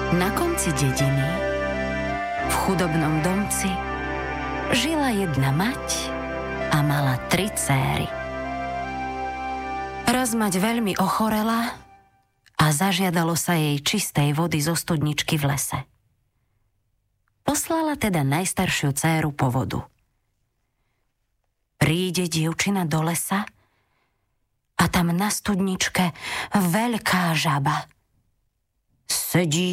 Na konci dediny, v chudobnom domci, žila jedna mať a mala 3 céry. Raz mať veľmi ochorela a zažiadalo sa jej čistej vody zo studničky v lese. Poslala teda najstaršiu dcéru po vodu. Príde dievčina do lesa a tam na studničke veľká žaba. Sedí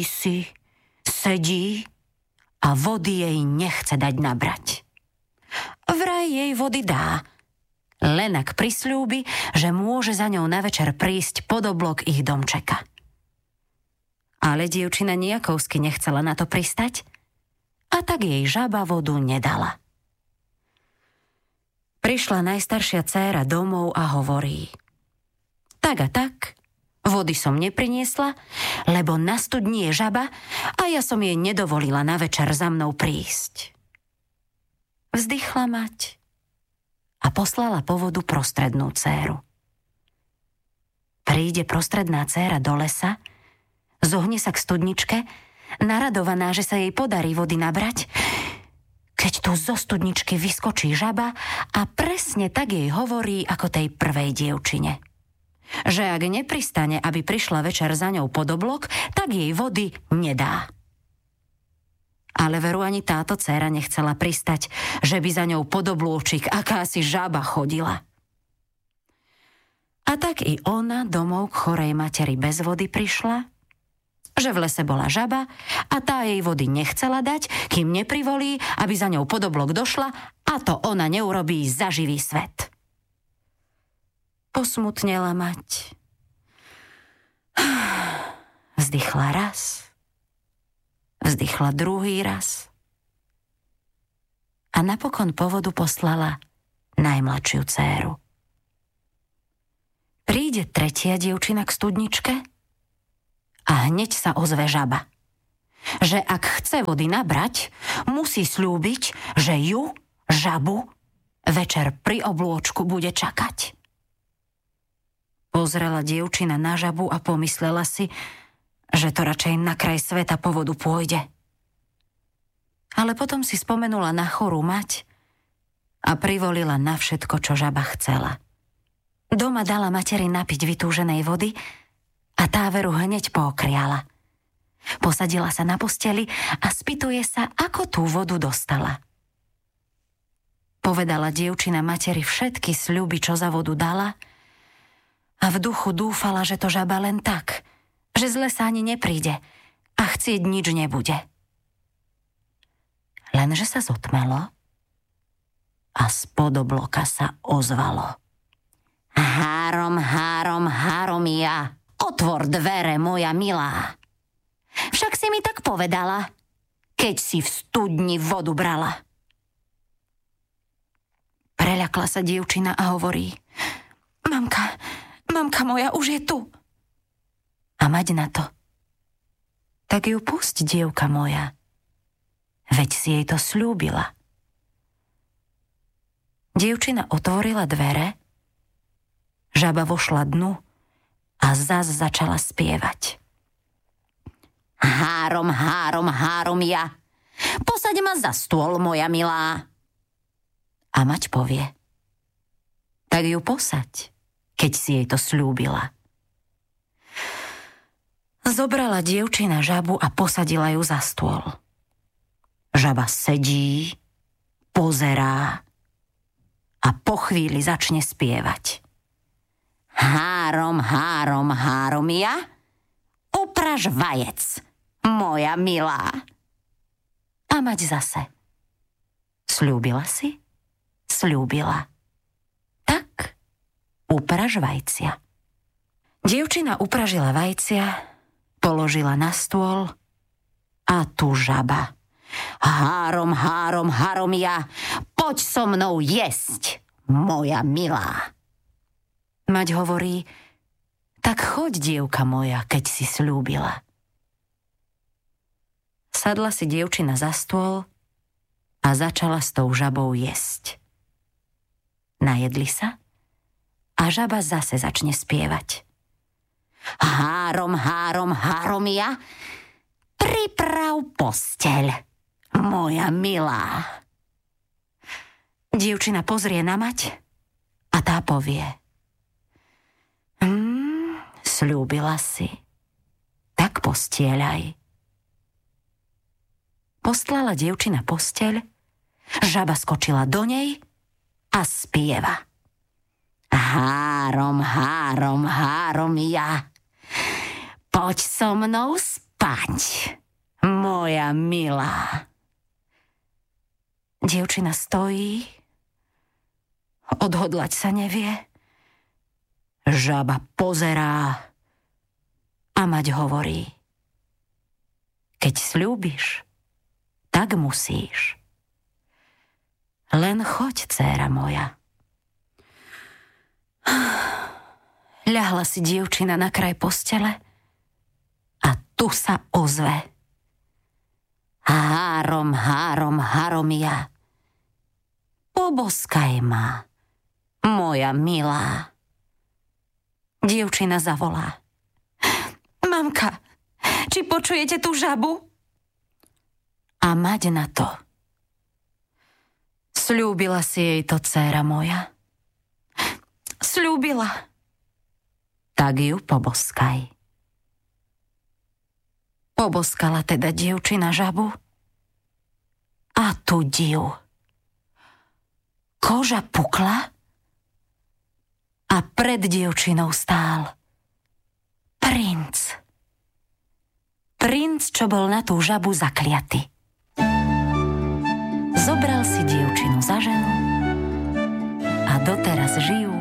a vody jej nechce dať nabrať. Vraj jej vody dá, len ak prisľúbi, že môže za ňou na večer prísť pod oblok ich domčeka. Ale dievčina nejakovsky nechcela na to pristať a tak jej žaba vodu nedala. Prišla najstaršia dcéra domov a hovorí: tak a tak, vody som nepriniesla, lebo na studni je žaba a ja som jej nedovolila na večer za mnou prísť. Vzdychla mať a poslala po vodu prostrednú dcéru. Príde prostredná dcéra do lesa, zohne sa k studničke, naradovaná, že sa jej podarí vody nabrať, keď tu zo studničky vyskočí žaba a presne tak jej hovorí ako tej prvej dievčine. Že ak nepristane, aby prišla večer za ňou pod oblok, tak jej vody nedá. Ale veru ani táto dcéra nechcela pristať, že by za ňou pod oblôčik akási žaba chodila. A tak i ona domov k chorej materi bez vody prišla, že v lese bola žaba a tá jej vody nechcela dať, kým neprivolí, aby za ňou pod oblok došla, a to ona neurobí za živý svet. Posmutnela mať. Vzdychla raz. Vzdychla druhý raz. A napokon po vodu poslala najmladšiu dcéru. Príde tretia dievčina k studničke a hneď sa ozve žaba, že ak chce vody nabrať, musí sľúbiť, že ju, žabu, večer pri oblôčku bude čakať. Pozrela dievčina na žabu a pomyslela si, že to radšej na kraj sveta po vodu pôjde. Ale potom si spomenula na chorú mať a privolila na všetko, čo žaba chcela. Doma dala materi napiť vytúženej vody a tá veru hneď pookriala. Posadila sa na posteli a spýtuje sa, ako tú vodu dostala. Povedala dievčina materi všetky sľuby, čo za vodu dala, a v duchu dúfala, že to žaba len tak, že z lesa ani nepríde a chcieť nič nebude. Lenže sa zotmelo a spod obloka sa ozvalo: Három, három, háromia, otvor dvere, moja milá. Však si mi tak povedala, keď si v studni vodu brala. Preľakla sa dievčina a hovorí: Mamka moja už je tu. A mať na to: tak ju pusť, dievka moja. Veď si jej to sľúbila. Dievčina otvorila dvere, žaba vošla dnu a zas začala spievať: Három, három, három ja, posaď ma za stôl, moja milá. A mať povie: tak ju posaď, keď si jej to sľúbila. Zobrala dievčina žabu a posadila ju za stôl. Žaba sedí, pozerá a po chvíli začne spievať: Három, három, három ja, upraž vajec, moja milá. A mať zase: sľúbila si? Sľúbila. Tak upraž vajcia. Dievčina upražila vajcia, položila na stôl a tu žaba: Három, három, három ja, poď so mnou jesť, moja milá. Mať hovorí: tak choď, dievka moja, keď si sľúbila. Sadla si dievčina za stôl a začala s tou žabou jesť. Najedli sa a žaba zase začne spievať: Három, három, három ja, priprav posteľ, moja milá. Dievčina pozrie na mať a tá povie: sľúbila si, tak postieľaj. Postlala dievčina posteľ, žaba skočila do nej a spieva: három, három, három ja, poď so mnou spať, moja milá. Dievčina stojí, odhodlať sa nevie. Žaba pozerá a mať hovorí: keď sľúbiš, tak musíš. Len choď, dcéra moja. Ľahla si dievčina na kraj postele a tu sa ozve: három, három, három ja, poboskaj ma, moja milá. Dievčina zavolá: mamka, či počujete tú žabu? A mať na to: sľúbila si jej to, dcéra moja. Sľúbila. Tak ju poboskaj. Poboskala teda dievčina žabu a tu div. Koža pukla a pred dievčinou stál princ. Princ, čo bol na tú žabu zakliaty. Zobral si dievčinu za ženu a doteraz žijú